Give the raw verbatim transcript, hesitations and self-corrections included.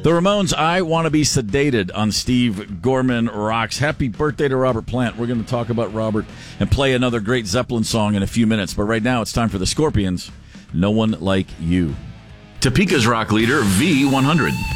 The Ramones, I Want to Be Sedated on Steve Gorman Rocks. Happy birthday to Robert Plant. We're going to talk about Robert and play another great Zeppelin song in a few minutes. But right now it's time for the Scorpions, No One Like You. Topeka's rock leader, V one hundred.